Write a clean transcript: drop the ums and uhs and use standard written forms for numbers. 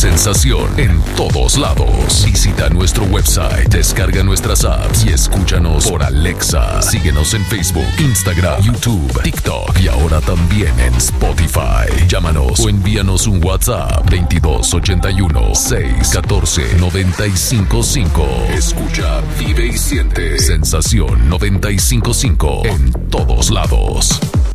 sensación en todos lados. Visita nuestro website, descarga nuestras apps y escúchanos por Alexa. Síguenos en Facebook, Instagram, YouTube, TikTok y ahora también en Spotify. Llámanos o envíanos un WhatsApp 2281 614 955. Escucha, vive y siente Sensación 955 en todos lados.